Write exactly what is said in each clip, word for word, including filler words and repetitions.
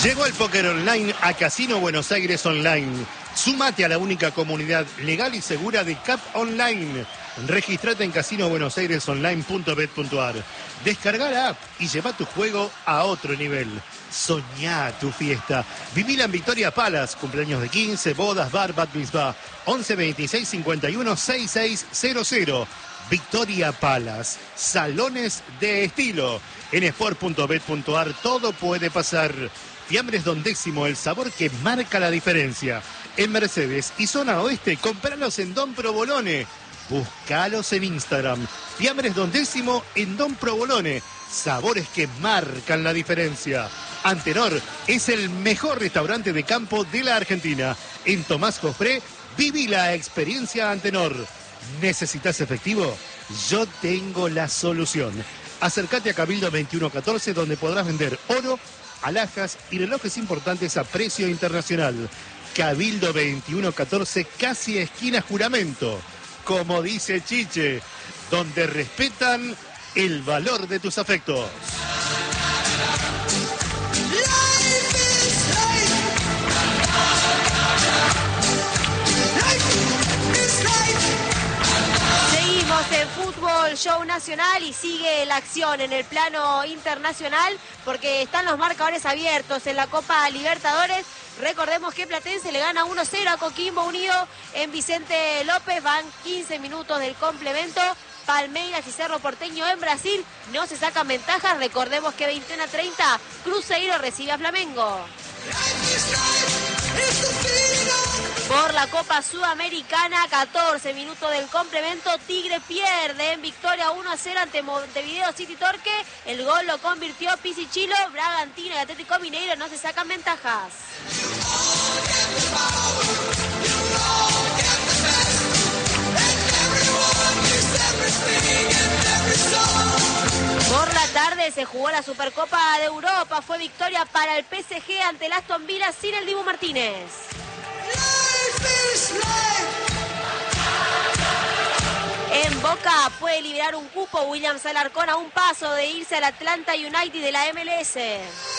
Llegó el póker online a Casino Buenos Aires Online. Sumate a la única comunidad legal y segura de C A P Online. Registrate en casino buenos aires online punto bet punto ar. Descarga la app y lleva tu juego a otro nivel. Soñá tu fiesta. Vivila en Victoria Palace. Cumpleaños de quince, bodas, bar, bat mitzvah. once veintiséis cincuenta y uno sesenta y seis cero cero. Victoria Palace. Salones de estilo. En sport punto bet punto ar todo puede pasar. Fiambres Don Décimo, el sabor que marca la diferencia. En Mercedes y zona oeste, compralos en Don Provolone. Búscalos en Instagram. Fiambres Don Décimo en Don Provolone. Sabores que marcan la diferencia. Antenor es el mejor restaurante de campo de la Argentina. En Tomás Jofré, viví la experiencia Antenor. ¿Necesitas efectivo? Yo tengo la solución. Acércate a Cabildo veintiuno catorce, donde podrás vender oro, alhajas y relojes importantes a precio internacional. Cabildo veintiuno catorce, casi esquina Juramento. Como dice Chiche, donde respetan el valor de tus afectos. Seguimos en Fútbol Show Nacional y sigue la acción en el plano internacional porque están los marcadores abiertos en la Copa Libertadores. Recordemos que Platense le gana uno cero a Coquimbo Unido en Vicente López. Van quince minutos del complemento. Palmeiras y Cerro Porteño en Brasil no se sacan ventajas. Recordemos que veintiuno a treinta Cruzeiro recibe a Flamengo. Por la Copa Sudamericana, catorce minutos del complemento. Tigre pierde en victoria uno a cero ante Montevideo City Torque. El gol lo convirtió Pisichilo. Bragantino y Atlético Mineiro no se sacan ventajas. Por la tarde se jugó la Supercopa de Europa. Fue victoria para el P S G ante el Aston Villa sin el Dibu Martínez. En Boca puede liberar un cupo Williams Alarcón a un paso de irse al Atlanta United de la M L S.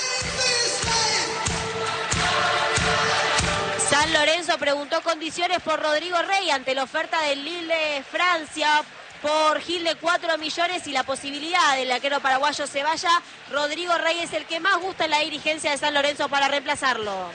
San Lorenzo preguntó condiciones por Rodrigo Rey ante la oferta del Lille de Francia por Gil de cuatro millones y la posibilidad del arquero paraguayo se vaya. Rodrigo Rey es el que más gusta en la dirigencia de San Lorenzo para reemplazarlo.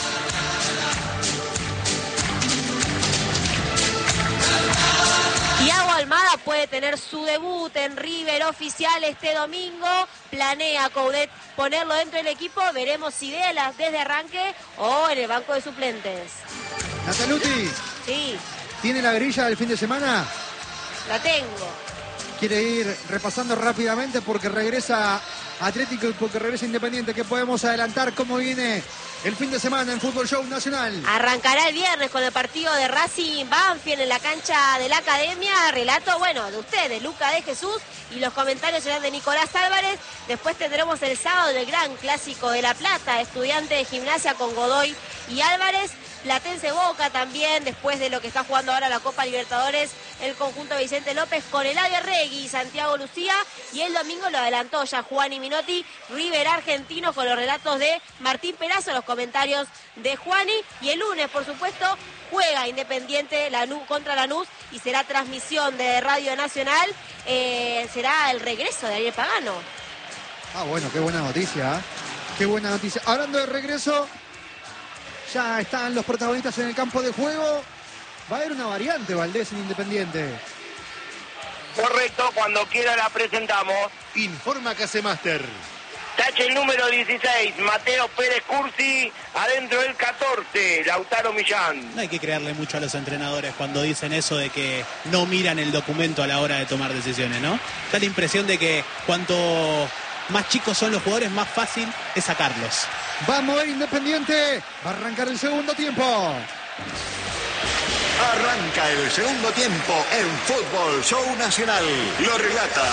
Thiago Almada puede tener su debut en River oficial este domingo. Planea Coudet ponerlo dentro del equipo. Veremos si de las desde arranque o en el banco de suplentes. Nataluti. Sí. ¿Tiene la grilla del fin de semana? La tengo. Quiere ir repasando rápidamente porque regresa Atlético y porque regresa Independiente. ¿Qué podemos adelantar? ¿Cómo viene el fin de semana en Fútbol Show Nacional? Arrancará el viernes con el partido de Racing Banfield en la cancha de la Academia. Relato, bueno, de ustedes, Luca de Jesús, y los comentarios serán de Nicolás Álvarez. Después tendremos el sábado el gran clásico de La Plata, Estudiante de Gimnasia con Godoy y Álvarez. Platense Boca también, después de lo que está jugando ahora la Copa Libertadores, el conjunto Vicente López con Eladio Arregui y Santiago Lucía. Y el domingo lo adelantó ya Juani Minotti, River Argentino, con los relatos de Martín Perazo, los comentarios de Juani. Y el lunes, por supuesto, juega Independiente Lanús contra Lanús y será transmisión de Radio Nacional. Eh, será el regreso de Ariel Pagano. Ah, bueno, qué buena noticia, ¿eh? Qué buena noticia. Hablando de regreso, ya están los protagonistas en el campo de juego. Va a haber una variante, Valdés, en Independiente. Correcto, cuando quiera la presentamos. Informa Casemaster. Tache el número dieciséis, Mateo Pérez Cursi. Adentro el catorce, Lautaro Millán. No hay que creerle mucho a los entrenadores cuando dicen eso de que no miran el documento a la hora de tomar decisiones, ¿no? Da la impresión de que cuanto más chicos son los jugadores, más fácil es sacarlos. Va a mover Independiente. Va a arrancar el segundo tiempo. Arranca el segundo tiempo en Fútbol Show Nacional. Lo relata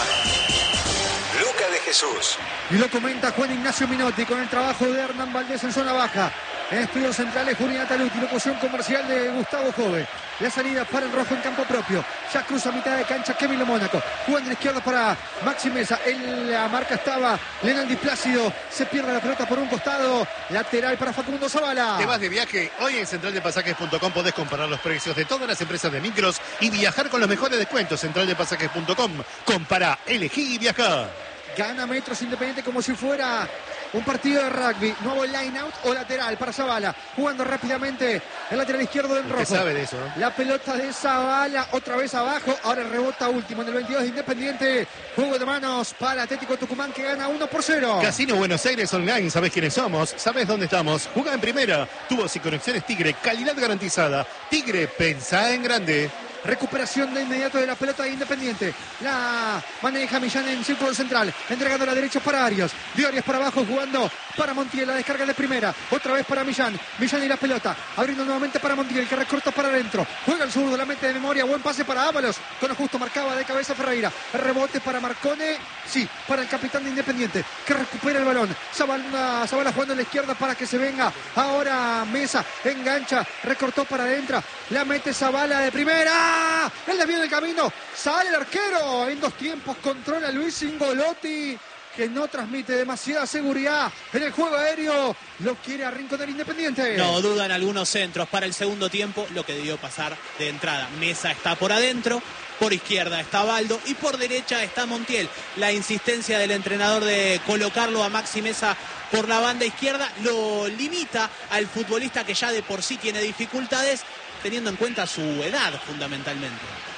Luca de Jesús. Y lo comenta Juan Ignacio Minotti con el trabajo de Hernán Valdés en zona baja. En estudios centrales, Julián Taluti, locución comercial de Gustavo Jove. La salida para el rojo en campo propio. Ya cruza mitad de cancha Kevin Lo Mónaco. Jugando en la izquierda para Maxi Mesa. En la marca estaba Lenaldi Plácido. Se pierde la pelota por un costado. Lateral para Facundo Zavala. ¿Te vas de viaje? Hoy en central de pasajes punto com podés comparar los precios de todas las empresas de micros y viajar con los mejores descuentos. central de pasajes punto com. Compara, elegí y viajá. Gana Metros Independiente como si fuera un partido de rugby. Nuevo line out o lateral para Zavala. Jugando rápidamente el lateral izquierdo del rojo. sabe de eso, ¿no? La pelota de Zavala otra vez abajo. Ahora rebota último en el veintidós de Independiente. Juego de manos para Atlético Tucumán que gana uno por cero. Casino Buenos Aires Online. ¿Sabés quiénes somos? ¿Sabés dónde estamos? Juega en primera. Tubos y conexiones Tigre. Calidad garantizada. Tigre, pensá en grande. Recuperación de inmediato de la pelota de Independiente. La maneja Millán en círculo central. Entregando a la derecha para Arias. De Arias para abajo jugando para Montiel. La descarga de primera. Otra vez para Millán. Millán y la pelota. Abriendo nuevamente para Montiel que recorta para adentro. Juega el zurdo. La mete de memoria. Buen pase para Ábalos. Con lo justo marcaba de cabeza Ferreira. El rebote para Marcone. Sí, para el capitán de Independiente. Que recupera el balón. Zavala, Zavala jugando en la izquierda para que se venga. Ahora Mesa. Engancha. Recortó para adentro. La mete Zavala de primera. El desvío del camino, sale el arquero, en dos tiempos controla Luis Ingolotti, que no transmite demasiada seguridad en el juego aéreo, lo quiere arrinconar Independiente. No dudan algunos centros para el segundo tiempo, lo que debió pasar de entrada. Mesa está por adentro, por izquierda está Baldo y por derecha está Montiel. La insistencia del entrenador de colocarlo a Maxi Mesa por la banda izquierda lo limita al futbolista que ya de por sí tiene dificultades, teniendo en cuenta su edad fundamentalmente.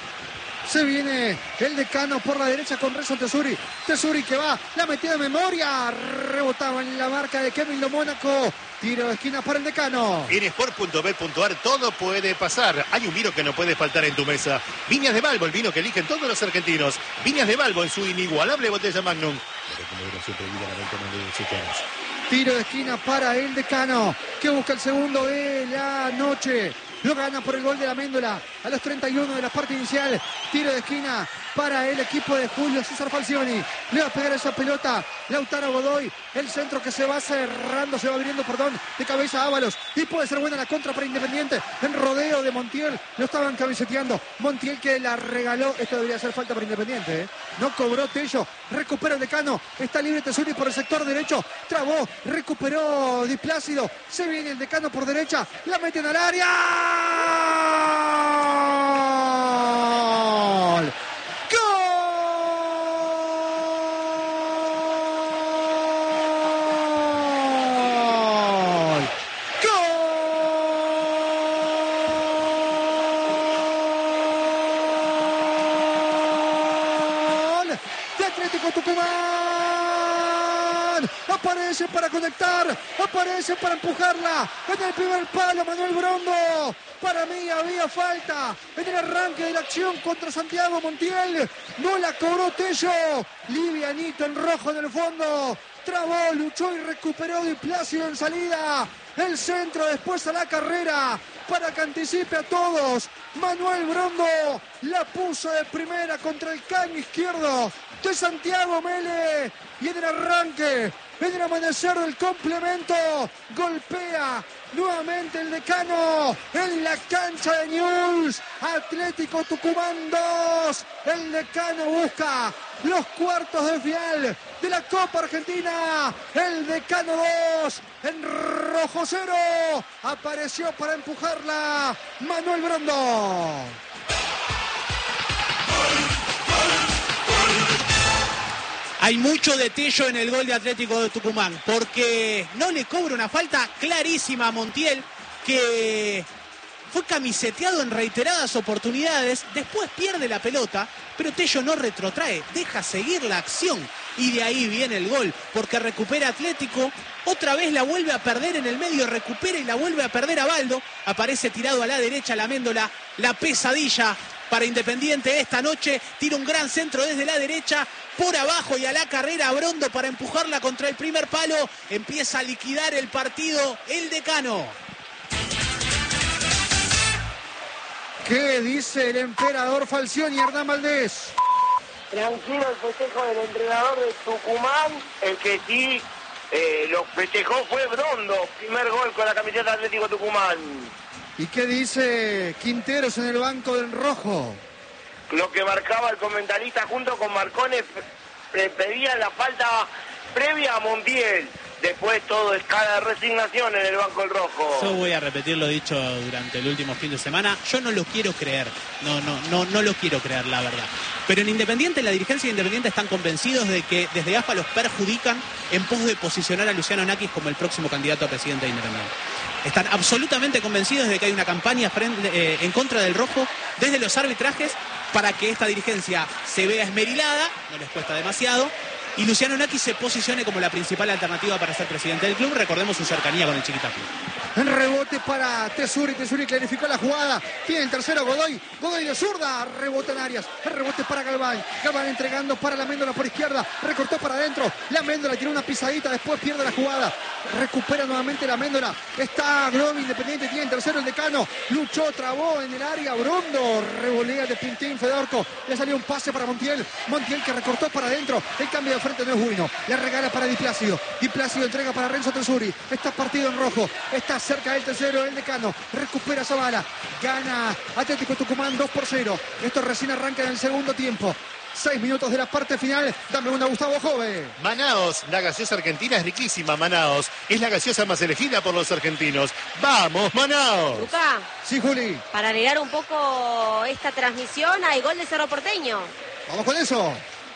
Se viene el Decano por la derecha con Renzo Tesuri. Tesuri que va, la metida de memoria. Rebotaba en la marca de Kevin Lo Mónaco. Tiro de esquina para el Decano. En sport punto bet punto ar todo puede pasar. Hay un vino que no puede faltar en tu mesa. Viñas de Balbo, el vino que eligen todos los argentinos. Viñas de Balbo en su inigualable botella Magnum. Tiro de esquina para el Decano, que busca el segundo de la noche. Lo gana por el gol de la Méndola a los treinta y uno de la parte inicial. Tiro de esquina para el equipo de Julio César Falcioni. Le va a pegar esa pelota Lautaro Godoy. El centro que se va cerrando, se va abriendo, perdón, de cabeza a Ábalos. Y puede ser buena la contra para Independiente. En rodeo de Montiel. Lo estaban cabeceteando. Montiel que la regaló. Esto debería ser falta para Independiente, ¿eh? No cobró Tello. Recupera el Decano. Está libre Tesuri por el sector derecho. Trabó. Recuperó Di Plácido. Se viene el Decano por derecha. La meten al área. ¡Gol! Aparece para conectar, aparece para empujarla en el primer palo Manuel Brondo. Para mí había falta en el arranque de la acción contra Santiago Montiel. No la cobró Tello. Livianito en rojo en el fondo. Trabó, luchó y recuperó Di Plácido en salida. El centro después a la carrera para que anticipe a todos. Manuel Brondo la puso de primera contra el caño izquierdo de Santiago Mele. Y en el arranque, en el amanecer del complemento, golpea nuevamente el Decano en la cancha de Newell's. Atlético Tucumán dos. El Decano busca los cuartos de final de la Copa Argentina. El Decano dos. En rojo cero. Apareció para empujarla Manuel Brondo. Hay mucho de Tello en el gol de Atlético de Tucumán, porque no le cobra una falta clarísima a Montiel, que fue camiseteado en reiteradas oportunidades, después pierde la pelota, pero Tello no retrotrae, deja seguir la acción, y de ahí viene el gol, porque recupera Atlético, otra vez la vuelve a perder en el medio, recupera y la vuelve a perder a Baldo, aparece tirado a la derecha la Méndola, la pesadilla para Independiente esta noche, tira un gran centro desde la derecha, por abajo y a la carrera Brondo para empujarla contra el primer palo, empieza a liquidar el partido el Decano. ¿Qué dice el emperador Falcioni, Hernán Valdés? Tranquilo el festejo del entrenador de Tucumán, el que sí eh, lo festejó fue Brondo, primer gol con la camiseta de Atlético Tucumán. ¿Y qué dice Quinteros en el banco del rojo? Lo que marcaba el comentarista junto con Marcones, eh, pedían la falta previa a Montiel. Después todo escala de resignación en el banco del rojo. Yo voy a repetir lo dicho durante el último fin de semana. Yo no lo quiero creer. No, no, no, no lo quiero creer, la verdad. Pero en Independiente, la dirigencia de Independiente están convencidos de que desde A F A los perjudican en pos de posicionar a Luciano Nakis como el próximo candidato a presidente de Independiente. Están absolutamente convencidos de que hay una campaña frente, eh, en contra del rojo desde los arbitrajes para que esta dirigencia se vea esmerilada, no les cuesta demasiado, y Luciano Nakis se posicione como la principal alternativa para ser presidente del club. Recordemos su cercanía con el Chiquitapia. En rebote para Tesuri, Tesuri clarificó la jugada, tiene el tercero Godoy, Godoy de zurda, rebota en Arias, el rebote para Galván, Galván entregando para la Méndola por izquierda, recortó para adentro, la Méndola tiró una pisadita, después pierde la jugada, recupera nuevamente la Méndola, está Globo Independiente, tiene el tercero el Decano, luchó, trabó en el área, Brondo, revolea de Pintín, Fedorco, le salió un pase para Montiel, Montiel que recortó para adentro, el cambio de frente no es bueno, le regala para Di Plácido, Di Plácido entrega para Renzo Tesuri, está partido en rojo, está cerca del tercero el Decano, recupera Zavala, gana Atlético Tucumán dos por cero, esto recién arranca en el segundo tiempo. Seis minutos de la parte final. Dame una, Gustavo Jove. Manaos, la gaseosa argentina es riquísima, Manaos. Es la gaseosa más elegida por los argentinos. ¡Vamos, Manaos! Luca, Sí, Juli. para alegrar un poco esta transmisión, hay gol de Cerro Porteño. Vamos con eso.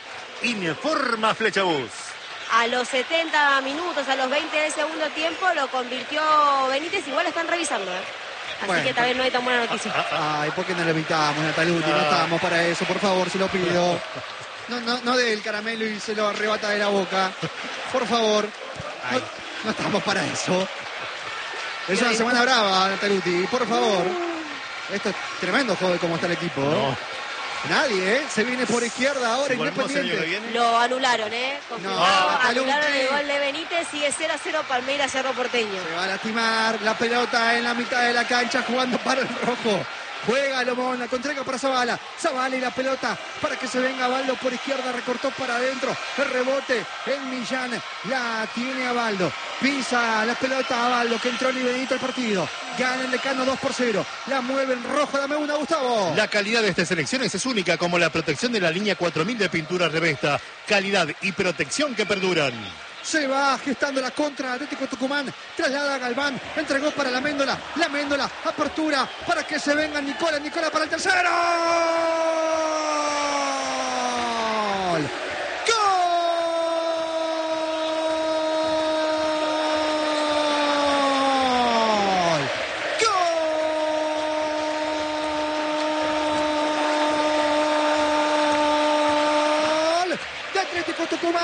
Informa Flechabús. A los setenta minutos, a los veinte del segundo tiempo, lo convirtió Benítez. Igual lo están revisando, ¿eh? Así Bueno, que tal vez no hay tan buena noticia. Ay, ¿por qué no lo evitamos, Nataluti? No estamos para eso, por favor, se lo pido. No, no, no dé el caramelo y se lo arrebata de la boca. Por favor. No, no estamos para eso. Es una semana brava, Nataluti, por favor. Esto es tremendo, joder, cómo está el equipo. No. Nadie, ¿eh? Se viene por izquierda ahora, Si volvemos el año que Independiente. viene. Lo anularon, ¿eh? Confirmado, No, anularon el Taluti. gol de Benítez. Sigue cero a cero Palmeiras Cerro Porteño. Se va a lastimar la pelota en la mitad de la cancha jugando para el rojo. Juega Lomón, la entrega para Zavala. Zavala y la pelota para que se venga Baldo por izquierda. Recortó para adentro. El rebote. El Millán la tiene a Baldo. Pisa la pelota a Baldo que entró ni Benito al partido. Gana el Decano dos por cero. La mueve en rojo. Dame una, Gustavo. La calidad de estas elecciones es única, como la protección de la línea cuatro mil de pintura Revesta. Calidad y protección que perduran. Se va gestando la contra Atlético Tucumán. Traslada a Galván. Entregó para la Méndola. La Méndola. Apertura para que se venga Nicola. Nicola para el tercero. ¡Gol! ¡Gol! ¡Gol! De Atlético Tucumán.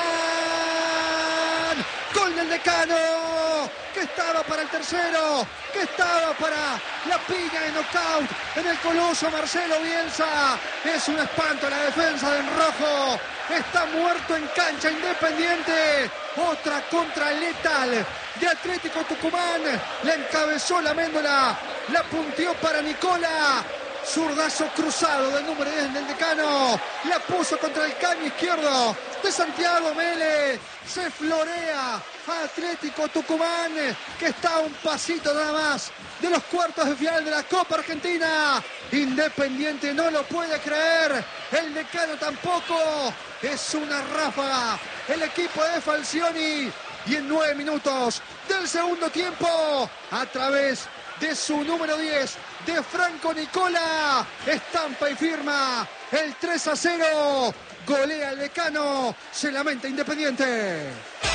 Gol del Decano, que estaba para el tercero, que estaba para la piña de knockout en el coloso Marcelo Bielsa. Es un espanto la defensa del rojo. Está muerto en cancha Independiente. Otra contra letal de Atlético Tucumán. La encabezó la Méndola, la punteó para Nicola. Zurdazo cruzado del número diez del Decano. La puso contra el caño izquierdo de Santiago Mele. Se florea a Atlético Tucumán, que está a un pasito nada más de los cuartos de final de la Copa Argentina. Independiente no lo puede creer. El Decano tampoco. Es una ráfaga el equipo de Falcioni. Y en nueve minutos del segundo tiempo, a través de su número diez, de Franco Nicola, estampa y firma el tres a cero. Golea el Decano, se lamenta Independiente.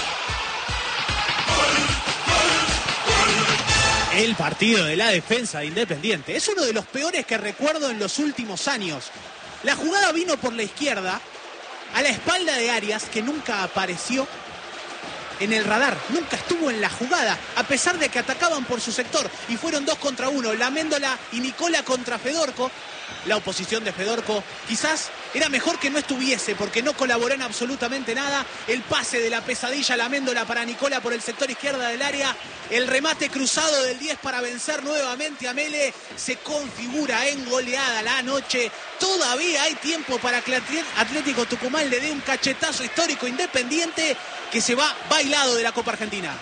El partido de la defensa de Independiente es uno de los peores que recuerdo en los últimos años. La jugada vino por la izquierda, a la espalda de Arias, que nunca apareció en el radar, nunca estuvo en la jugada, a pesar de que atacaban por su sector y fueron dos contra uno, la Méndola y Nicola contra Fedorco. La oposición de Fedorco quizás era mejor que no estuviese porque no colaboró en absolutamente nada. El pase de la pesadilla, la Méndola para Nicola por el sector izquierda del área. El remate cruzado del diez para vencer nuevamente a Mele. Se configura en goleada la noche. Todavía hay tiempo para que Atlético Tucumán le dé un cachetazo histórico Independiente, que se va bailado de la Copa Argentina.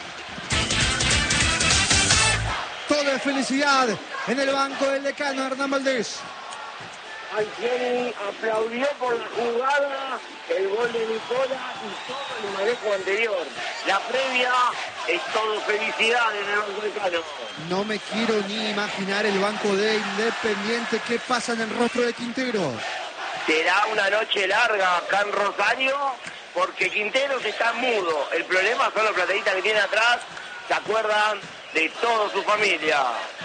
Todo es felicidad en el banco del decano Hernán Valdés. Angieri aplaudió por la jugada, el gol de Nicola y todo el manejo anterior. La previa es todo felicidad en el banco decano. No me quiero ni imaginar el banco de Independiente. ¿Qué pasa en el rostro de Quintero? Será una noche larga acá en Rosario, porque Quinteros está mudo. El problema son los plateristas que tiene atrás, se acuerdan de toda su familia.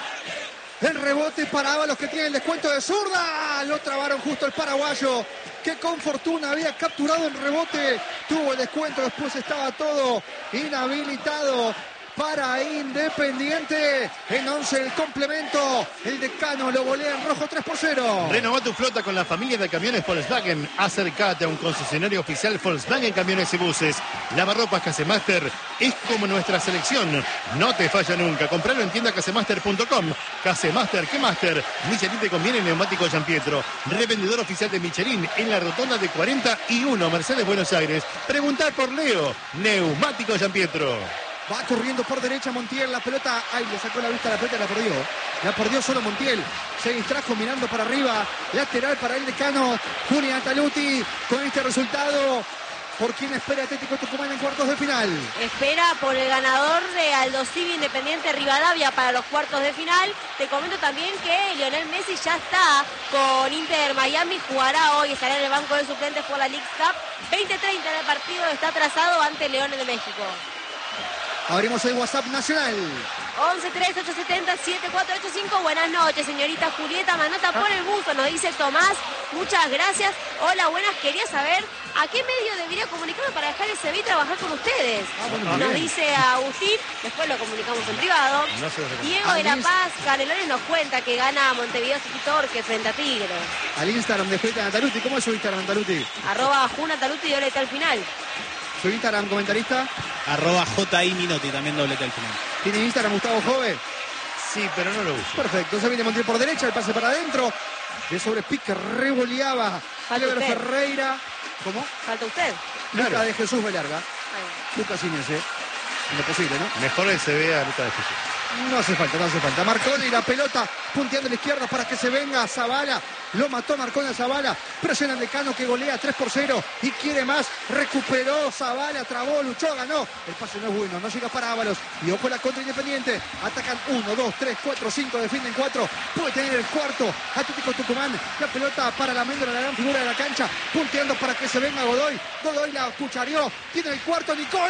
El rebote para los que tienen el descuento de zurda. Lo trabaron justo el paraguayo, que con fortuna había capturado el rebote. Tuvo el descuento, después estaba todo inhabilitado para Independiente. En once el complemento. El decano lo golea en rojo tres por cero. Renová tu flota con la familia de camiones Volkswagen. Acércate a un concesionario oficial Volkswagen Camiones y Buses. Lavarropas Casemaster es como nuestra selección. No te falla nunca. Compralo en tienda casemaster punto com. Casemaster, ¿qué Master? Michelin te conviene neumático Gianpietro. Revendedor oficial de Michelin en la rotonda de cuarenta y uno Mercedes Buenos Aires. Preguntar por Leo. Neumático Gianpietro. Va corriendo por derecha Montiel, la pelota, ay, le sacó la vista a la pelota, la perdió. La perdió solo Montiel. Se distrajo mirando para arriba. Lateral para el decano Julián Taluti. Con este resultado, ¿por quién espera Atlético Tucumán en cuartos de final? Espera por el ganador de Aldo Civi Independiente Rivadavia para los cuartos de final. Te comento también que Lionel Messi ya está con Inter Miami. Jugará hoy, estará en el banco de suplentes por la League Cup. veinte treinta en el partido, está trazado ante Leones de México. Abrimos el WhatsApp nacional. once tres ocho siete cero siete cuatro ocho cinco. Buenas noches, señorita Julieta Manota por el buzo, nos dice Tomás. Muchas gracias. Hola, buenas. Quería saber a qué medio debería comunicarme para dejar el C B y trabajar con ustedes. Ah, bueno, nos bien. dice Agustín. Después lo comunicamos en privado. No se lo recomiendo. Diego de La Al Paz Canelones nos cuenta que gana Montevideo City Torque frente a Tigre. Al Instagram de Julieta Taluti. ¿Cómo es su Instagram, Taluti? Arroba Juna Taluti y doblete al final. Su Instagram, comentarista. Arroba J I Minotti, también doblete al final. ¿Tiene Instagram Gustavo Jove? Sí, pero no lo uso. Perfecto, se viene Montiel por derecha, el pase para adentro. De sobrepique revoleaba Falta Cleber usted. Ferreira. ¿Cómo? Falta usted. Luca Claro. de Jesús Velarga. Ahí. Lucas Inés, ¿eh? Lo posible, ¿no? Mejor el C B a Luca de Jesús. No hace falta, no hace falta. Marconi y la pelota punteando a la izquierda para que se venga Zavala. Lo mató Marconi a Zavala. Presiona el decano que golea tres por cero y quiere más. Recuperó Zavala, trabó, luchó, ganó. El pase no es bueno, no llega para Ábalos. Y ojo la contra Independiente. Atacan uno, dos, tres, cuatro, cinco, defienden cuatro. Puede tener el cuarto. Atlético Tucumán. La pelota para la Méndola, la gran figura de la cancha. Punteando para que se venga Godoy. Godoy la cuchareó. Tiene el cuarto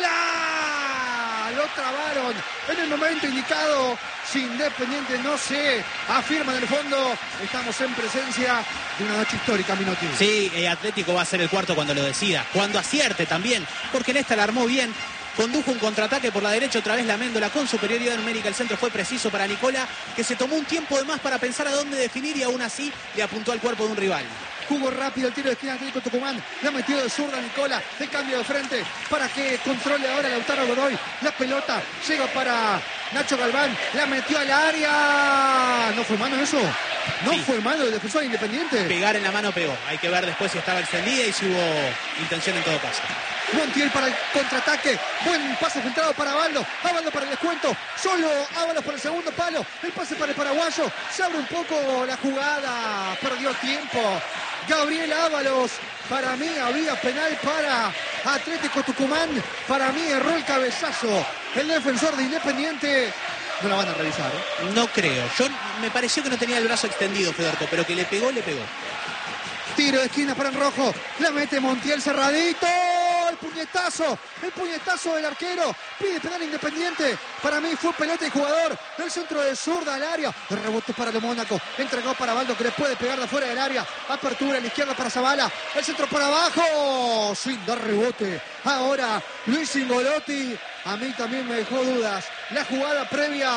Nicola. Lo trabaron en el momento indicado. Si Independiente no se afirma en el fondo, estamos en presencia de una noche histórica, Minotti. Sí, eh, Atlético va a ser el cuarto cuando lo decida, cuando acierte también, porque en esta la armó bien. Condujo un contraataque por la derecha, otra vez la Méndola con superioridad numérica. El centro fue preciso para Nicola, que se tomó un tiempo de más para pensar a dónde definir y aún así le apuntó al cuerpo de un rival. Jugó rápido el tiro de esquina Atlético Tucumán. La metió de zurda Nicola. De cambio de frente para que controle ahora Lautaro Godoy. La pelota llega para Nacho Galván. La metió al área. ¿No fue mano eso? ¿No Sí. fue mano del defensor Independiente? Pegar en la mano pegó. Hay que ver después si estaba extendida y si hubo intención en todo caso. Montiel para el contraataque. Buen pase filtrado para Ábalos. Ábalos para el descuento. Solo Ábalos para el segundo palo. El pase para el paraguayo. Se abre un poco la jugada. Perdió tiempo Gabriel Ábalos. Para mí había penal para Atlético Tucumán. Para mí erró el cabezazo. El defensor de Independiente. No la van a revisar, ¿eh? No creo. Yo me pareció que no tenía el brazo extendido, Federico, pero que le pegó, le pegó. Tiro de esquina para el rojo. La mete Montiel cerradito. El puñetazo. El puñetazo del arquero. Pide penal Independiente. Para mí fue pelota y jugador. El centro de zurda al área. El rebote para el Mónaco. Entregó para Baldo que le puede pegar de afuera del área. Apertura a la izquierda para Zavala. El centro para abajo. Sin dar rebote. Ahora Luis Ingolotti. A mí también me dejó dudas. La jugada previa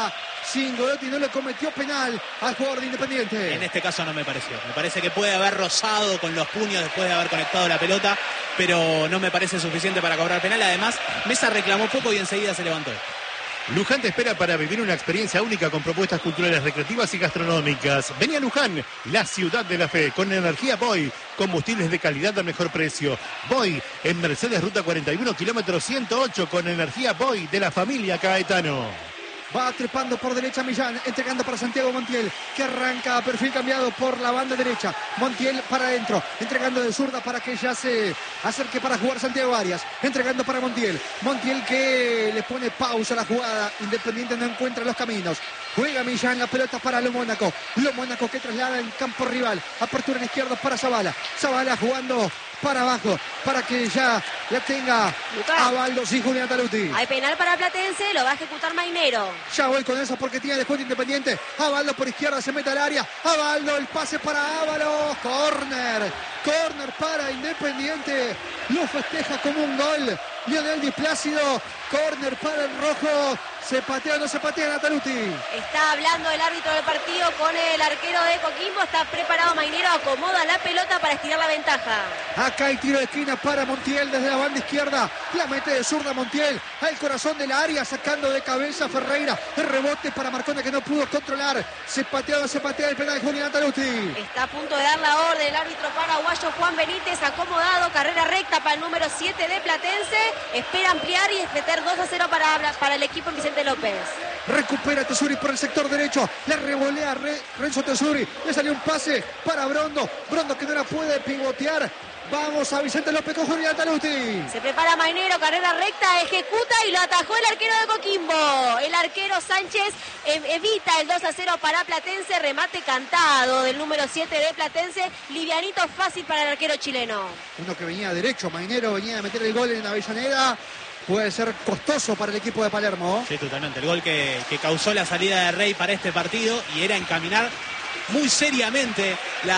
Singolotti no le cometió penal al jugador de Independiente. En este caso no me pareció. Me parece que puede haber rozado con los puños después de haber conectado la pelota, pero no me parece suficiente para cobrar penal. Además, Mesa reclamó poco y enseguida se levantó. Luján te espera para vivir una experiencia única con propuestas culturales, recreativas y gastronómicas. Vení a Luján, la ciudad de la fe, con energía Boy, combustibles de calidad al mejor precio. Boy, en Mercedes Ruta cuarenta y uno, kilómetro ciento ocho, con energía Boy de la familia Caetano. Va trepando por derecha Millán, entregando para Santiago Montiel, que arranca a perfil cambiado por la banda derecha. Montiel para adentro, entregando de zurda para que ya se acerque para jugar Santiago Arias. Entregando para Montiel. Montiel que le pone pausa a la jugada. Independiente no encuentra los caminos. Juega Millán, la pelota para Lo Mónaco. Lo Mónaco que traslada en campo rival. Apertura en izquierda para Zavala. Zavala jugando para abajo, para que ya la tenga a Baldos y Julián Taluti. Hay penal para Platense, lo va a ejecutar Mainero. Ya voy con eso porque tiene descuento Independiente. Abaldo por izquierda se mete al área. Abaldo, el pase para Ábalos. Corner. Corner para Independiente. Lo festeja como un gol. Lionel Di Plácido. Corner para el rojo. Se patea o no se patea Nataluti. Está hablando el árbitro del partido con el arquero de Coquimbo. Está preparado Mainero. Acomoda la pelota para estirar la ventaja. Acá hay tiro de esquina para Montiel desde la banda izquierda. La mete de zurda Montiel al corazón del área, sacando de cabeza Ferreira. El rebote para Marcone que no pudo controlar. Se patea o no se patea el penal de Julián Taluti. Está a punto de dar la orden el árbitro paraguayo Juan Benítez. Acomodado. Carrera recta para el número siete de Platense. Espera ampliar y meter dos a cero para, para el equipo Vicente López. Recupera Tesuri por el sector derecho. Le revolea Re, Renzo Tesuri. Le salió un pase para Brondo. Brondo que no la puede pivotear. Vamos a Vicente López con Julián Taluti. Se prepara Mainero, carrera recta, ejecuta y lo atajó el arquero de Coquimbo. El arquero Sánchez evita el dos a cero para Platense. Remate cantado del número siete de Platense. Livianito, fácil para el arquero chileno. Uno que venía derecho. Mainero venía a meter el gol en Avellaneda. Puede ser costoso para el equipo de Palermo. Sí, totalmente. El gol que, que causó la salida de Rey para este partido y era encaminar muy seriamente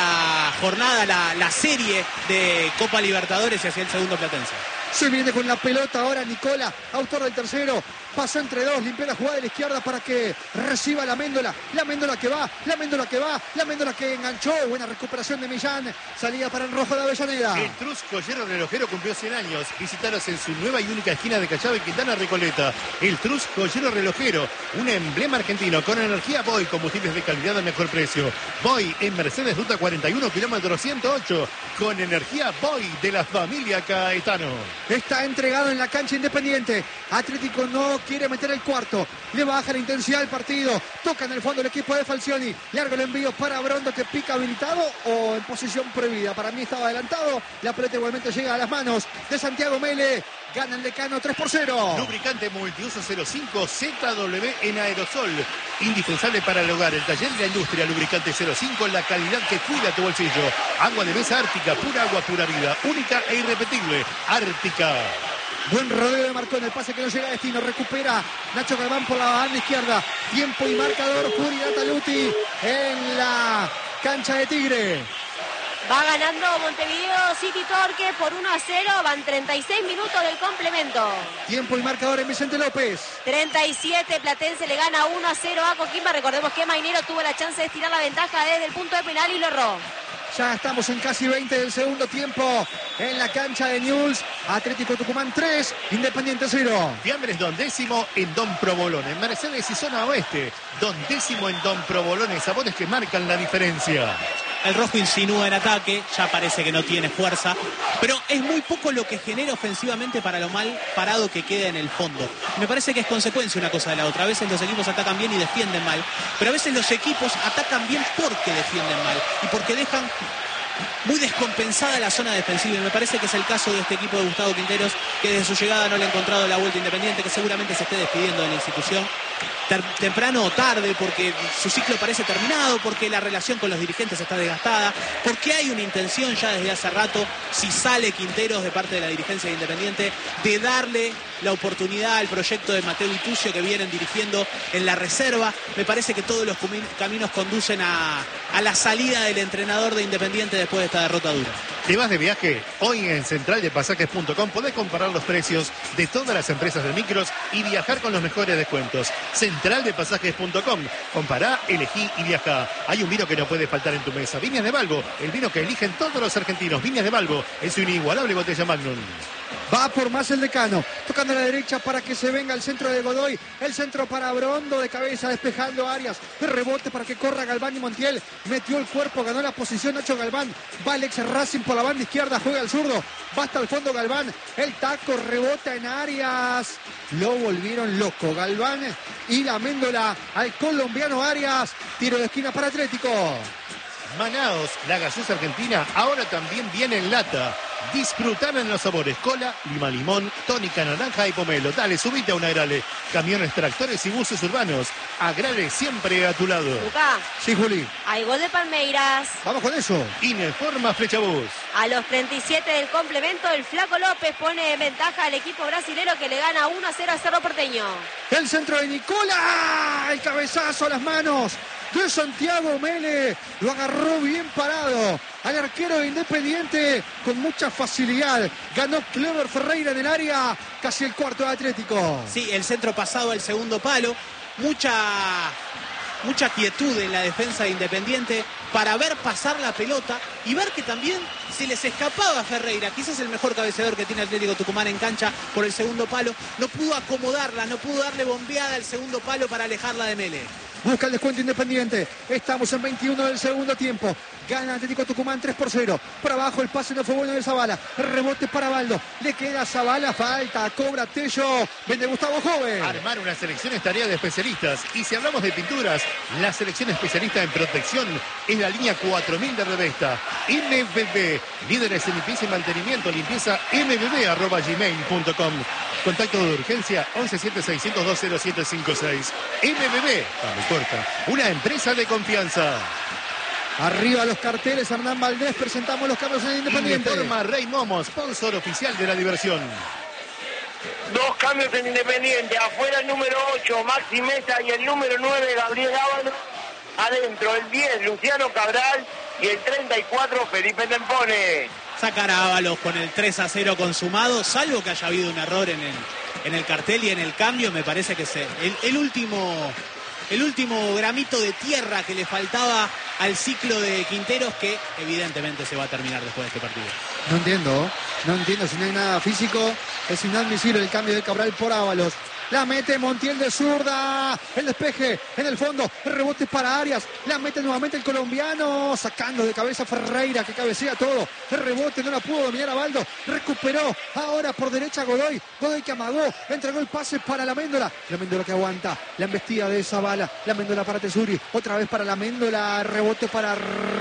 la jornada, la, la serie de Copa Libertadores hacia el segundo Platense. Se viene con la pelota ahora Nicola, autor del tercero. Pasó entre dos, limpió la jugada de la izquierda para que reciba la Méndola. La Méndola que va, la Méndola que va, la Méndola que enganchó. Buena recuperación de Millán. Salida para el rojo de Avellaneda. El Trus Joyero Relojero cumplió cien años. Visítalos en su nueva y única esquina de Callao, Quintana, Recoleta. El Trus Joyero Relojero, un emblema argentino con energía Boy, combustibles de calidad al mejor precio. Boy en Mercedes Ruta cuarenta y uno, kilómetro ciento ocho, con energía Boy de la familia Caetano. Está entregado en la cancha Independiente. Atlético no quiere meter el cuarto. Le baja la intensidad del partido. Toca en el fondo el equipo de Falcioni. Largo el envío para Brondo que pica habilitado o en posición prohibida. Para mí estaba adelantado. La pelota igualmente llega a las manos de Santiago Mele. Gana el Decano tres por cero. Lubricante multiuso cero cinco Z W en aerosol. Indispensable para el hogar. El taller de la industria. Lubricante cero cinco. La calidad que cuida tu bolsillo. Agua de mesa Ártica. Pura agua, pura vida. Única e irrepetible. Ártica. Buen rodeo de Marcón, el pase que no llega a destino. Recupera Nacho Galván por la banda izquierda. Tiempo y marcador. Julián Taluti en la cancha de Tigre. Va ganando Montevideo City Torque por uno a cero. Van treinta y seis minutos del complemento. Tiempo y marcador en Vicente López. treinta y siete. Platense le gana uno a cero a Coquimbo. Recordemos que Mainero tuvo la chance de estirar la ventaja desde el punto de penal y lo erró. Ya estamos en casi veinte del segundo tiempo en la cancha de Newell's. Atlético Tucumán tres, Independiente cero. Fiambres Don Décimo en Don Provolone. En Mercedes y zona oeste. Don Décimo en Don Provolone. Sabores que marcan la diferencia. El rojo insinúa en ataque, ya parece que no tiene fuerza, pero es muy poco lo que genera ofensivamente para lo mal parado que queda en el fondo. Me parece que es consecuencia una cosa de la otra. A veces los equipos atacan bien y defienden mal, pero a veces los equipos atacan bien porque defienden mal y porque dejan muy descompensada la zona defensiva, y me parece que es el caso de este equipo de Gustavo Quinteros, que desde su llegada no le ha encontrado la vuelta Independiente, que seguramente se esté despidiendo de la institución temprano o tarde, porque su ciclo parece terminado, porque la relación con los dirigentes está desgastada, porque hay una intención ya desde hace rato, si sale Quinteros de parte de la dirigencia de Independiente, de darle la oportunidad al proyecto de Mateo Itucio que vienen dirigiendo en la reserva. Me parece que todos los caminos conducen a, a la salida del entrenador de Independiente después de esta derrota dura. ¿Te vas de viaje? Hoy en central de pasajes punto com podés comparar los precios de todas las empresas de micros y viajar con los mejores descuentos. central de pasajes punto com. Compará, elegí y viajá. Hay un vino que no puede faltar en tu mesa. Viñas de Balbo, el vino que eligen todos los argentinos. Viñas de Balbo es una inigualable botella Magnum. Va por más el Decano, tocando a la derecha para que se venga el centro de Godoy, el centro para Brondo de cabeza, despejando Arias, el rebote para que corra Galván y Montiel, metió el cuerpo, ganó la posición Nacho Galván, va Alex Racing por la banda izquierda, juega al zurdo, va hasta el fondo Galván, el taco rebota en Arias, lo volvieron loco Galván y la méndola al colombiano Arias, tiro de esquina para Atlético. Manaos, la gaseosa argentina, ahora también viene en lata. Disfrutar en los sabores cola, lima limón, tónica naranja y pomelo. Dale, subite a un Agrale. Camiones, tractores y buses urbanos. Agrale siempre a tu lado. Luca, Sí, Juli, hay gol de Palmeiras. vamos con eso. Ineforma Flechabús. A los treinta y siete del complemento, el Flaco López pone en ventaja al equipo brasilero que le gana uno a cero a Cerro Porteño. El centro de Nicola, el cabezazo a las manos de Santiago Mele, lo agarró bien parado al arquero de Independiente con mucha facilidad, ganó Clever Ferreira en el área, casi el cuarto de Atlético. Sí, el centro pasado al segundo palo, mucha, mucha quietud en la defensa de Independiente para ver pasar la pelota y ver que también se les escapaba a Ferreira, quizás el mejor cabeceador que tiene Atlético Tucumán en cancha por el segundo palo, no pudo acomodarla, no pudo darle bombeada al segundo palo para alejarla de Mele. Busca el descuento Independiente. Estamos en veintiuno del segundo tiempo. Gana Atlético Tucumán tres por cero. Por abajo el pase no fue bueno de Zavala. Rebote para Baldo. Le queda a Zavala. Falta. Cobra Tello. Vende Gustavo Joven. Armar una selección es tarea de especialistas. Y si hablamos de pinturas, la selección especialista en protección es la línea cuatro mil de Revesta. M B B. Líderes en limpieza y mantenimiento. Limpieza m b b arroba gmail punto com. Contacto de urgencia once siete seiscientos dos cero siete cinco seis. M B B. Vamos, corta. Una empresa de confianza. Arriba los carteles. Hernán Valdés. Presentamos los cambios en Independiente. Informa Rey Momo, sponsor oficial de la diversión. Dos cambios en Independiente. Afuera el número ocho, Maxi Mesa, y el número nueve, Gabriel Ábalos. Adentro el diez, Luciano Cabral, y el treinta y cuatro, Felipe Tempone. Sacar a Ábalos con el tres a cero consumado, salvo que haya habido un error en el, en el cartel y en el cambio, me parece que es el, el último... El último gramito de tierra que le faltaba al ciclo de Quinteros, que evidentemente se va a terminar después de este partido. No entiendo. No entiendo. Si no hay nada físico, es inadmisible el cambio de Cabral por Ábalos. La mete Montiel de zurda. El despeje en el fondo. El rebote para Arias. La mete nuevamente el colombiano. Sacando de cabeza Ferreira, que cabecea todo. El rebote no la pudo dominar a Baldo. Recuperó ahora por derecha Godoy. Godoy que amagó. Entregó el pase para la Méndola. La Méndola que aguanta. La embestida de Zavala. La Méndola para Tesuri. Otra vez para la Méndola. Rebote para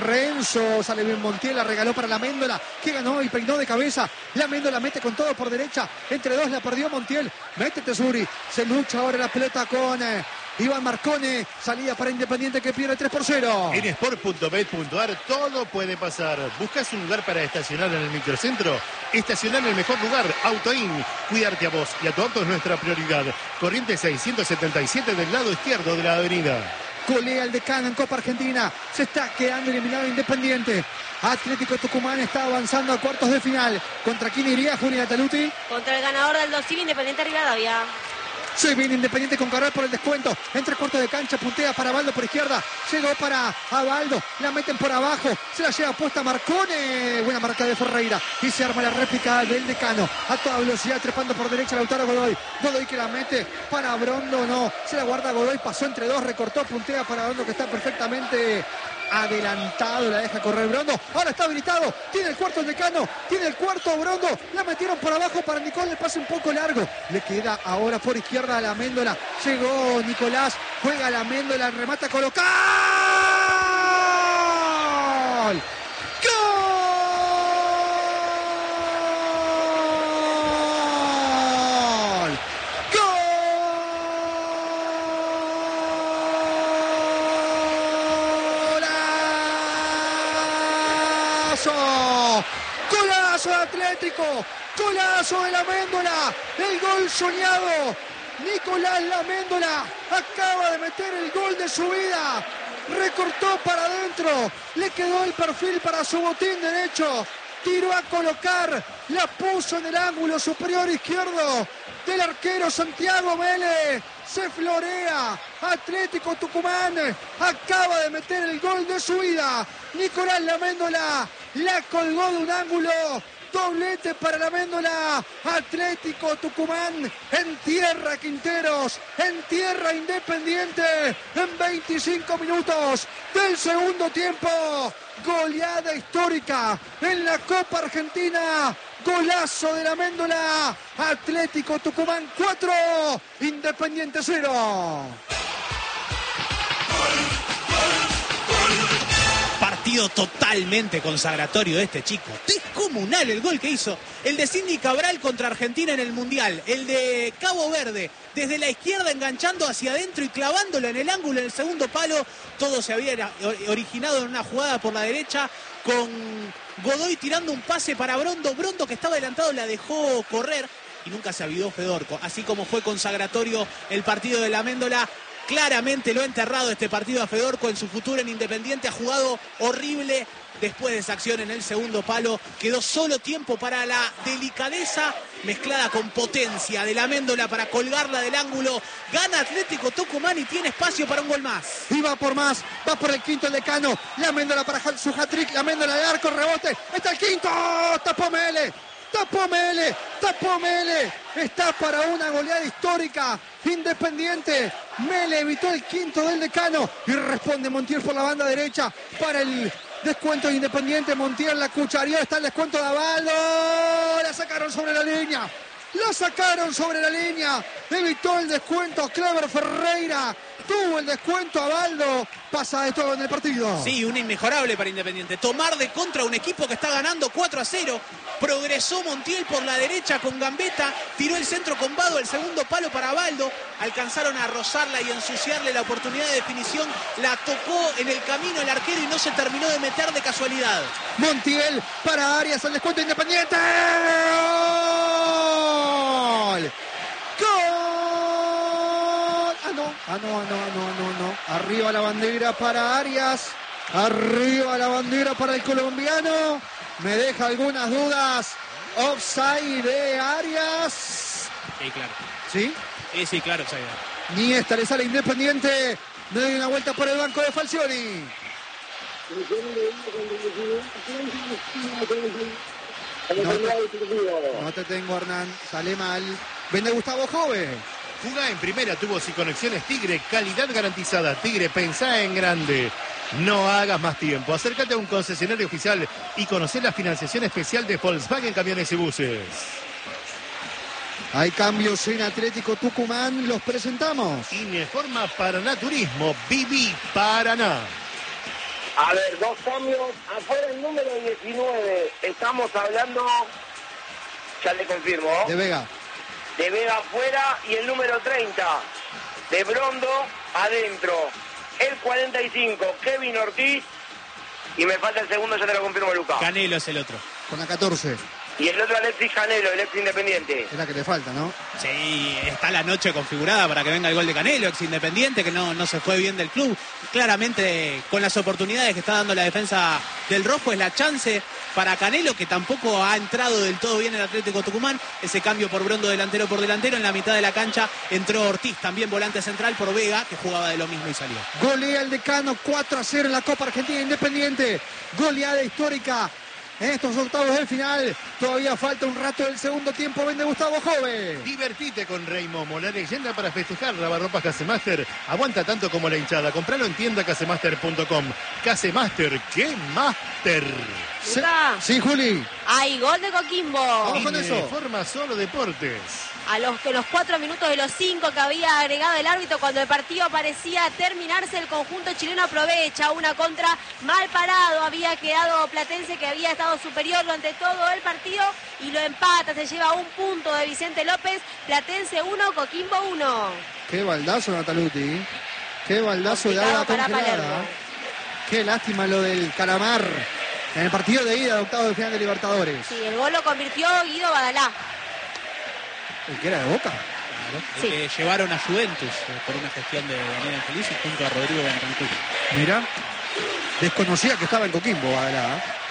Renzo. Sale bien Montiel. La regaló para la Méndola, que ganó y peinó de cabeza. La Méndola mete con todo por derecha. Entre dos la perdió Montiel. Mete Tesuri. Se lucha ahora la pelota con eh, Iván Marcone. Salida para Independiente que pierde tres por cero. En sport punto bet punto ar todo puede pasar. ¿Buscas un lugar para estacionar en el microcentro? Estacionar en el mejor lugar, Autoin. Cuidarte a vos y a tu auto es nuestra prioridad. Corriente seiscientos setenta y siete del lado izquierdo de la avenida. Golea el Decano en Copa Argentina. Se está quedando eliminado Independiente. Atlético Tucumán está avanzando a cuartos de final. ¿Contra quién iría Julián Taluti? Contra el ganador del dos Independiente Rivadavia. Se viene Independiente con Cabral por el descuento. Entre cortos de cancha, puntea para Baldo por izquierda. Llegó para Abaldo. La meten por abajo. Se la lleva puesta Marcone. Buena marca de Ferreira. Y se arma la réplica del Decano. A toda velocidad, trepando por derecha Lautaro Godoy. Godoy que la mete para Brondo. No. Se la guarda Godoy. Pasó entre dos. Recortó. Puntea para Brondo, que está perfectamente adelantado, la deja correr Brondo. Ahora está habilitado, tiene el cuarto el Decano, tiene el cuarto Brondo, la metieron por abajo para Nicolás, le pasa un poco largo, le queda ahora por izquierda a la Méndola. Llegó Nicolás, juega la Méndola, remata a colocar. ¡Gol! Golazo de Atlético, golazo de la Méndola, el gol soñado. Nicolás La Méndola acaba de meter el gol de su vida, recortó para adentro, le quedó el perfil para su botín derecho, tiró a colocar, la puso en el ángulo superior izquierdo del arquero Santiago Mele. Se florea. Atlético Tucumán acaba de meter el gol de su vida. Nicolás Laméndola la colgó de un ángulo. Doblete para la Méndola. Atlético Tucumán en tierra Quinteros, en tierra Independiente, en veinticinco minutos del segundo tiempo. Goleada histórica en la Copa Argentina. Golazo de la Méndola. Atlético Tucumán cuatro, Independiente cero. Partido totalmente consagratorio de este chico. Descomunal el gol que hizo. El de Sidney Cabral contra Argentina en el Mundial. El de Cabo Verde, desde la izquierda enganchando hacia adentro y clavándolo en el ángulo en el segundo palo. Todo se había originado en una jugada por la derecha con Godoy tirando un pase para Brondo. Brondo, que estaba adelantado, la dejó correr y nunca se avidó Fedorco. Así como fue consagratorio el partido de la Méndola, claramente lo ha enterrado este partido a Fedorco en su futuro en Independiente. Ha jugado horrible después de esa acción en el segundo palo. Quedó solo tiempo para la delicadeza mezclada con potencia de la Méndola para colgarla del ángulo. Gana Atlético Tucumán y tiene espacio para un gol más. Y va por más, va por el quinto el Decano. La Méndola para su hat-trick, la Méndola al arco, rebote. Está el quinto, tapó Mele. Tapó Mele, tapó Mele, está para una goleada histórica. Independiente, Mele evitó el quinto del Decano y responde Montiel por la banda derecha para el descuento de Independiente. Montiel la cuchareó, está el descuento de Abaldo, la sacaron sobre la línea, la sacaron sobre la línea, evitó el descuento Clever Ferreira. Tuvo el descuento Abaldo, pasa de todo en el partido. Sí, un inmejorable para Independiente. Tomar de contra un equipo que está ganando cuatro a cero. Progresó Montiel por la derecha con Gambetta. Tiró el centro con Vado, el segundo palo para Abaldo. Alcanzaron a rozarla y ensuciarle la oportunidad de definición. La tocó en el camino el arquero y no se terminó de meter de casualidad. Montiel para Arias, el descuento Independiente. ¡Gol! ¡Gol! Ah, no, ah, no, ah, no, ah, no, no, no. Arriba la bandera para Arias. Arriba la bandera para el colombiano. Me deja algunas dudas. Offside de Arias. Sí, claro. ¿Sí? Sí, sí, claro, offside. Ni esta le sale Independiente. Me doy una vuelta por el banco de Falcioni. No te, no te tengo, Hernán. Sale mal. Vende Gustavo Jove. Jugá en primera, tuvo y conexiones Tigre, calidad garantizada. Tigre, pensá en grande. No hagas más tiempo. Acércate a un concesionario oficial y conocer la financiación especial de Volkswagen Camiones y Buses. Hay cambios en Atlético Tucumán, los presentamos. Ineforma Paraná Turismo, Viví Paraná. A ver, dos cambios. Afuera el número diecinueve. Estamos hablando, ya le confirmo, De Vega. de Vega afuera, y el número treinta, de Brondo adentro. El cuarenta y cinco, Kevin Ortiz. Y me falta el segundo, ya te lo confirmo, Lucas. Canelo es el otro. Con la catorce. Y el otro, Alexis Canelo, el ex Independiente. Es la que le falta, ¿no? Sí, está la noche configurada para que venga el gol de Canelo, ex Independiente, que no, no se fue bien del club. Claramente, con las oportunidades que está dando la defensa del Rojo, es la chance para Canelo, que tampoco ha entrado del todo bien el Atlético Tucumán. Ese cambio por Brondo delantero por delantero. En la mitad de la cancha entró Ortiz, también volante central, por Vega, que jugaba de lo mismo y salió. Golea el Decano cuatro a cero en la Copa Argentina Independiente. Goleada histórica en estos octavos del final. Todavía falta un rato del segundo tiempo. Vende Gustavo Jove. Divertite con Rey Momo, la leyenda para festejar. Lavarropas Casemaster aguanta tanto como la hinchada. Compralo en tienda casemaster punto com. Casemaster, ¡qué máster! Se- Luca. Sí, Juli. Hay gol de Coquimbo. Vamos con eso. Forma solo deportes. A los, que los cuatro minutos de los cinco que había agregado el árbitro, cuando el partido parecía terminarse, el conjunto chileno aprovecha una contra mal parado. Había quedado Platense, que había estado superior durante todo el partido, y lo empata. Se lleva un punto de Vicente López. Platense uno, Coquimbo uno. Qué baldazo, Nataluti. Qué baldazo de Complicado agua para congelada. Palermo. Qué lástima lo del Calamar en el partido de ida de octavos de final de Libertadores. Sí, el gol lo convirtió Guido Badalá. El que era de Boca. El Sí. que llevaron a Juventus eh, por una gestión de Daniel Angelici junto a Rodrigo Bentancur. Mira. Desconocía que estaba en Coquimbo, Badalá.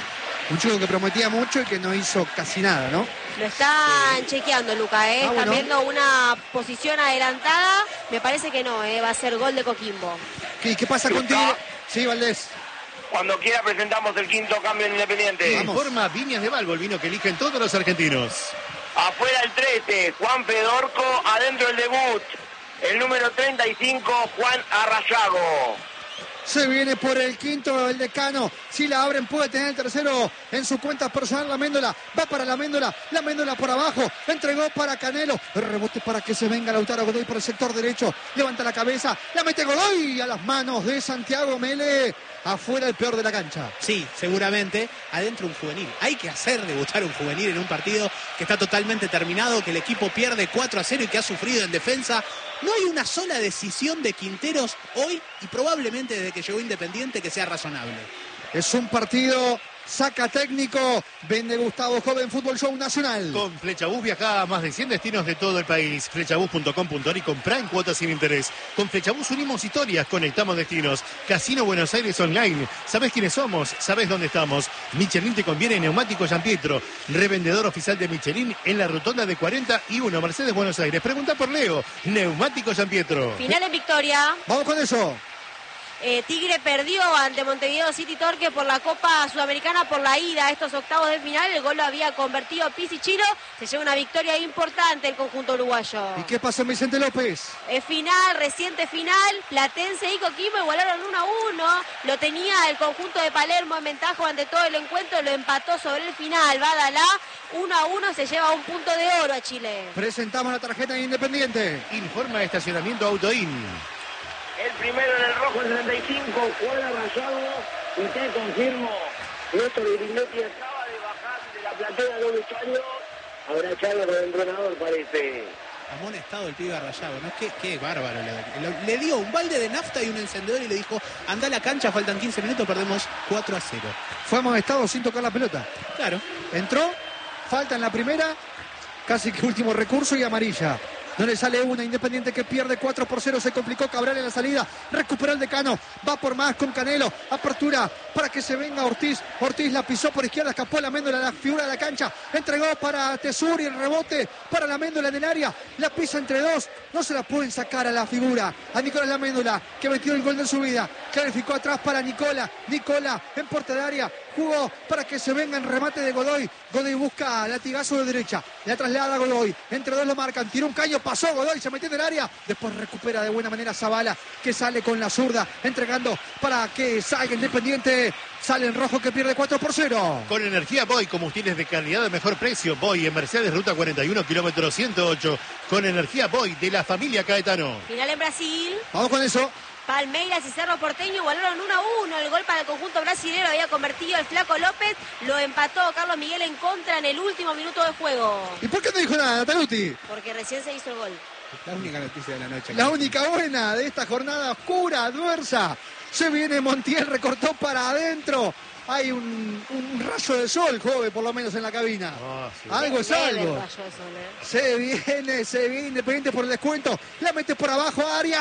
Un chico que prometía mucho y que no hizo casi nada, ¿no? Lo están chequeando, Luca, ¿eh? Ah, Están bueno. viendo una posición adelantada. Me parece que no, ¿eh? Va a ser gol de Coquimbo. ¿Qué, qué pasa Luca. contigo? Sí, Valdés. Cuando quiera presentamos el quinto cambio en Independiente. Vamos. Informa Viñas de Valvo, el vino que eligen todos los argentinos. Afuera el trece, Juan Fedorco. Adentro el debut, el número treinta y cinco, Juan Arrayago. Se viene por el quinto el Decano. Si la abren puede tener el tercero en su cuenta personal. La Méndola va para la Méndola. La Méndola por abajo. Entregó para Canelo. El rebote para que se venga Lautaro Godoy por el sector derecho. Levanta la cabeza. La mete Godoy a las manos de Santiago Mele. Afuera el peor de la cancha. Sí, seguramente. Adentro un juvenil. Hay que hacer debutar un juvenil en un partido que está totalmente terminado, que el equipo pierde cuatro a cero y que ha sufrido en defensa. No hay una sola decisión de Quinteros hoy y probablemente desde que llegó Independiente que sea razonable. Es un partido saca técnico. Vende Gustavo Joven Fútbol Show Nacional. Con Flechabús viaja a más de cien destinos de todo el país. Flechabús punto com punto ar y comprá en cuotas sin interés. Con Flechabús unimos historias, conectamos destinos. Casino Buenos Aires Online. ¿Sabés quiénes somos? ¿Sabés dónde estamos? Michelin te conviene, Neumático San Pietro. Revendedor oficial de Michelin en la rotonda de cuarenta y uno, Mercedes Buenos Aires. Pregunta por Leo. Neumático San Pietro. Final en victoria. Vamos con eso. Eh, Tigre perdió ante Montevideo City Torque por la Copa Sudamericana por la ida a estos octavos de final. El gol lo había convertido Pizzi Chilo. Se lleva una victoria importante el conjunto uruguayo. ¿Y qué pasó en Vicente López? Eh, final, reciente final. Platense y Coquimbo igualaron uno a uno. Lo tenía el conjunto de Palermo en ventaja ante todo el encuentro. Lo empató sobre el final. Badalá, uno a uno, se lleva un punto de oro a Chile. Presentamos la tarjeta de Independiente. Informa estacionamiento Autoin. El primero en el rojo, el treinta y cinco, Juan Arrayago. Y te confirmo, Néstor Grindetti acaba de bajar de la platea del vestuario. Habrá echado con el entrenador, parece. Amonestado el pibe Arrayago, ¿no? Qué, qué bárbaro. Le, le, le dio un balde de nafta y un encendedor y le dijo, anda a la cancha, faltan quince minutos, perdemos cuatro a cero. Fue amonestado sin tocar la pelota. Claro. Entró, falta en la primera, casi que último recurso y amarilla. No le sale una, Independiente que pierde cuatro por cero, se complicó Cabral en la salida, recuperó el Decano, va por más con Canelo, apertura para que se venga Ortiz, Ortiz la pisó por izquierda, escapó la Méndola, la figura de la cancha, entregó para Tesuri, el rebote para la Méndola en el área, la pisa entre dos, no se la pueden sacar a la figura, a Nicolás la Méndola, que metió el gol de su vida, clarificó atrás para Nicola, Nicola en puerta de área, jugó para que se venga en remate de Godoy, Godoy busca latigazo de derecha, la traslada a Godoy, entre dos lo marcan, tiró un caño, pasó Godoy, se metió en el área, después recupera de buena manera Zavala, que sale con la zurda, entregando para que salga Independiente, sale en rojo que pierde cuatro por cero. Con energía Boy, combustibles de calidad de mejor precio. Boy en Mercedes, ruta cuarenta y uno, kilómetro ciento ocho. Con energía Boy de la familia Caetano. Final en Brasil. Vamos con eso. Palmeiras y Cerro Porteño igualaron uno a uno. El gol para el conjunto brasileño había convertido el Flaco López. Lo empató Carlos Miguel en contra en el último minuto de juego. ¿Y por qué no dijo nada, Taluti? Porque recién se hizo el gol. La única noticia de la noche. La única buena de esta jornada oscura, adversa. Se viene Montiel, recortó para adentro. Hay un, un rayo de sol, joven, por lo menos en la cabina. Ah, sí. Algo es Leve el algo. rayo de sol, ¿eh? Se viene, se viene Independiente por el descuento. La mete por abajo,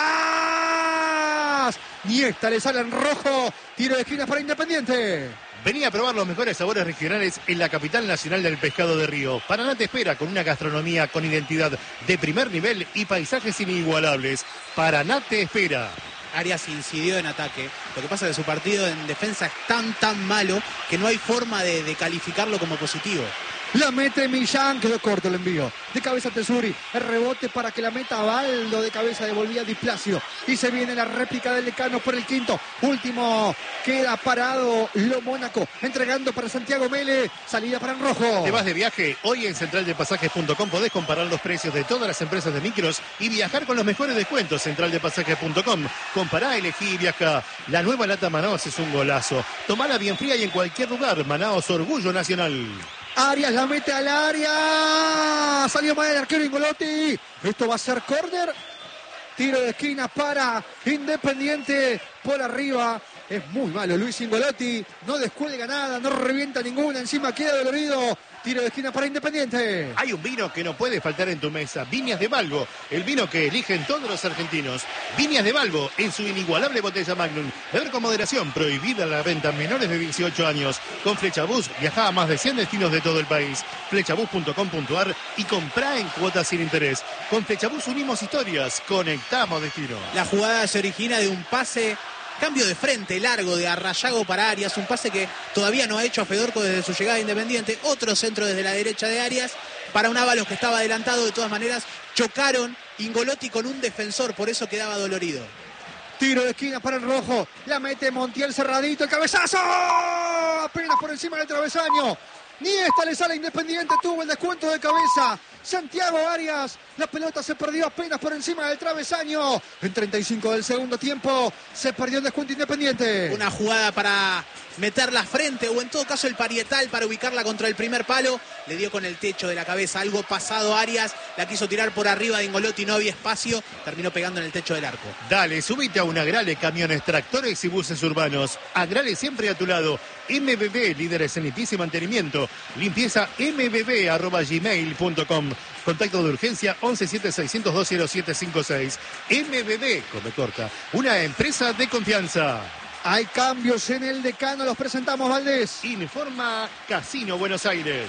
Arias. Niesta le sale en rojo. Tiro de esquina para Independiente. Venía a probar los mejores sabores regionales en la capital nacional del pescado de Río. Paraná te espera con una gastronomía con identidad de primer nivel y paisajes inigualables. Paraná te espera. Arias incidió en ataque. Lo que pasa es que su partido en defensa es tan, tan malo que no hay forma de, de calificarlo como positivo. La mete Millán, quedó corto el envío. De cabeza Tesuri, el rebote para que la meta Baldo, de cabeza devolvía Displacio. Y se viene la réplica del Decano por el quinto. Último, queda parado Lo Mónaco, entregando para Santiago Mele, salida para el rojo. ¿Te vas de viaje? Hoy en central de pasajes punto com podés comparar los precios de todas las empresas de micros y viajar con los mejores descuentos. central de pasajes punto com. Compará, elegí y viaja. La nueva lata Manaos es un golazo. Tomala bien fría y en cualquier lugar. Manaos, orgullo nacional. Arias la mete al área. Salió mal el arquero Ingolotti. Esto va a ser córner. Tiro de esquina para Independiente por arriba. Es muy malo Luis Ingolotti. No descuelga nada, no revienta ninguna. Encima queda dolorido. Tiro de esquina para Independiente. Hay un vino que no puede faltar en tu mesa. Viñas de Balbo, el vino que eligen todos los argentinos. Viñas de Balbo, en su inigualable botella Magnum. Beber con moderación, prohibida la venta a menores de dieciocho años. Con Flechabús, viaja a más de cien destinos de todo el país. Flechabús punto com punto ar y comprá en cuotas sin interés. Con Flechabús unimos historias, conectamos destinos. La jugada se origina de un pase, cambio de frente largo de Arrayago para Arias, un pase que todavía no ha hecho a Fedorco desde su llegada a Independiente. Otro centro desde la derecha de Arias para un Ábalos que estaba adelantado. De todas maneras, chocaron Ingolotti con un defensor, por eso quedaba dolorido. Tiro de esquina para el rojo. La mete Montiel cerradito. El cabezazo. Apenas por encima del travesaño. Ni esta le sale a Independiente. Tuvo el descuento de cabeza Santiago Arias. La pelota se perdió apenas por encima del travesaño. En treinta y cinco del segundo tiempo se perdió el descuento Independiente. Una jugada para meterla frente, o en todo caso el parietal para ubicarla contra el primer palo. Le dio con el techo de la cabeza, algo pasado Arias. La quiso tirar por arriba de Ingolotti, no había espacio. Terminó pegando en el techo del arco. Dale, subite a un Agrale, camiones, tractores y buses urbanos. Agrale siempre a tu lado. M B B, líderes en limpieza y mantenimiento. Limpieza m b b arroba gmail punto com. Contacto de urgencia once siete seis cero dos cero siete cinco seis. M B B, come corta, una empresa de confianza. Hay cambios en el decano, los presentamos, Valdés. Informa Casino Buenos Aires.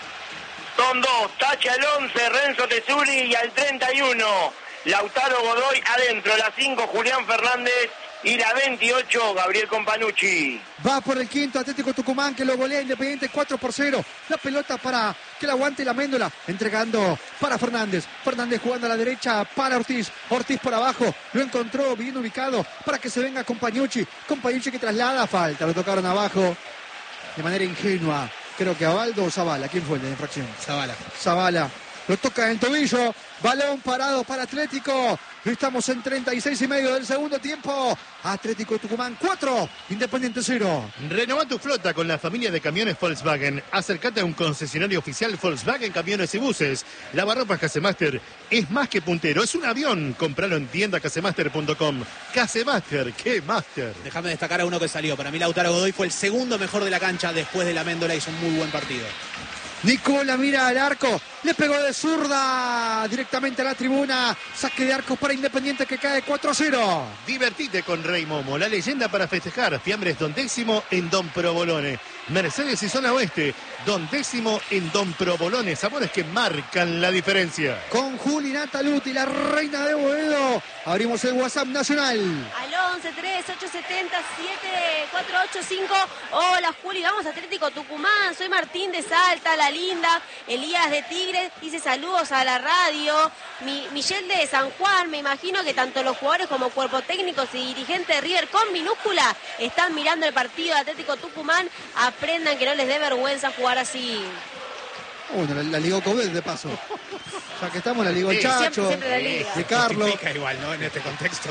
Son dos, Tacha al once, Renzo Tesuri, y al treinta y uno, Lautaro Godoy adentro, la cinco, Julián Fernández, y la veintiocho, Gabriel Companucci. Va por el quinto Atlético Tucumán, que lo golea Independiente cuatro por cero. La pelota para que la aguante la Méndola, entregando para Fernández. Fernández jugando a la derecha para Ortiz. Ortiz por abajo, lo encontró bien ubicado para que se venga Companucci. Companucci que traslada, falta, lo tocaron abajo de manera ingenua. Creo que a Baldo o Zavala. ¿Quién fue el de la infracción? Zavala. Zavala. Lo toca en el tobillo. Balón parado para Atlético. Estamos en treinta y seis y medio del segundo tiempo. Atlético Tucumán cuatro, Independiente cero. Renová tu flota con la familia de camiones Volkswagen. Acércate a un concesionario oficial Volkswagen Camiones y Buses. Lavarropas Casemaster es más que puntero, es un avión. Compralo en tienda casemaster punto com. Casemaster, qué master. Déjame destacar a uno que salió. Para mí Lautaro Godoy fue el segundo mejor de la cancha después de la Méndola. Hizo un muy buen partido. Nicola mira al arco, le pegó de zurda directamente a la tribuna. Saque de arcos para Independiente que cae cuatro a cero. Divertite con Rey Momo, la leyenda para festejar. Fiambres Don Décimo en Don Provolone. Mercedes y Zona Oeste, Don Décimo en Don Provolone. Sabores que marcan la diferencia. Con Juli Nataluti, la reina de Boedo. Abrimos el WhatsApp nacional. Al once tres ocho siete cero siete cuatro ocho cinco. Hola Juli, vamos a Atlético Tucumán. Soy Martín de Salta, La Linda. Elías de Tigre dice saludos a la radio. Mi, Michelle de San Juan, me imagino que tanto los jugadores como cuerpo técnicos y dirigentes de River con minúscula están mirando el partido de Atlético Tucumán. Aprendan que no les dé vergüenza jugar así. Bueno, la, la ligó Covet de paso. Ya que estamos, la ligó el Chacho, siempre, siempre la liga. de Carlos. Justifica igual, ¿no? En este contexto.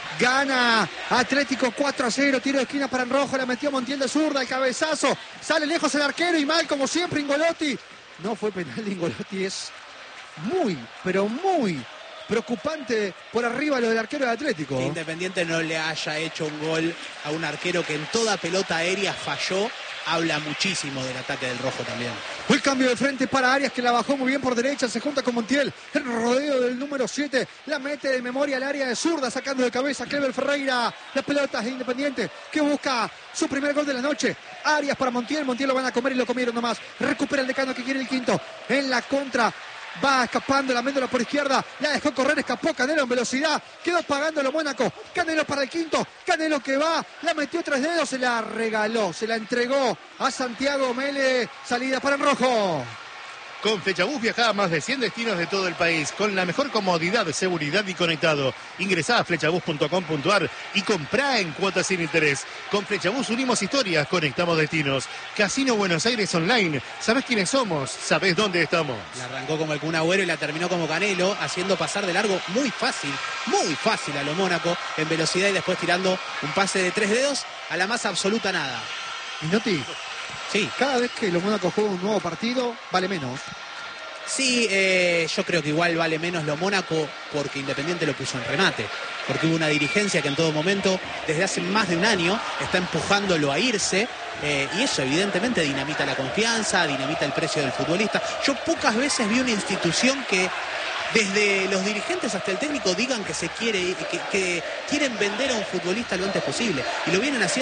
Gana Atlético cuatro a cero, tiro de esquina para el rojo, la metió Montiel de zurda, el cabezazo, sale lejos el arquero y mal como siempre Ingolotti. No fue penal de Ingolotti, es muy, pero muy preocupante por arriba lo del arquero de Atlético. Que Independiente no le haya hecho un gol a un arquero que en toda pelota aérea falló. Habla muchísimo del ataque del rojo también. El cambio de frente para Arias, que la bajó muy bien por derecha, se junta con Montiel. El rodeo del número siete, la mete de memoria al área de zurda, sacando de cabeza Clever Ferreira. La pelota es de Independiente, que busca su primer gol de la noche. Arias para Montiel, Montiel lo van a comer y lo comieron nomás. Recupera el decano que quiere el quinto. En la contra va escapando la Méndola por izquierda, la dejó correr, escapó Canelo en velocidad, quedó pagándolo Mónaco. Canelo para el quinto, Canelo que va, la metió tres dedos, se la regaló, se la entregó a Santiago Mele. Salida para el rojo. Con Flechabús viaja a más de cien destinos de todo el país, con la mejor comodidad, seguridad y conectado. Ingresá a flechabús punto com punto ar y comprá en cuotas sin interés. Con Flechabús unimos historias, conectamos destinos. Casino Buenos Aires Online. ¿Sabés quiénes somos? ¿Sabés dónde estamos? La arrancó como el Kun Agüero y la terminó como Canelo, haciendo pasar de largo muy fácil, muy fácil a lo Mónaco, en velocidad y después tirando un pase de tres dedos a la más absoluta nada. Minotti. Sí. Cada vez que los Mónacos juegan un nuevo partido, vale menos. Sí, eh, yo creo que igual vale menos lo Mónaco porque Independiente lo puso en remate. porque hubo una dirigencia que en todo momento, desde hace más de un año, está empujándolo a irse. Eh, y eso evidentemente dinamita la confianza, dinamita el precio del futbolista. Yo pocas veces vi una institución que desde los dirigentes hasta el técnico digan que se quiere, que, que quieren vender a un futbolista lo antes posible, y lo vienen haciendo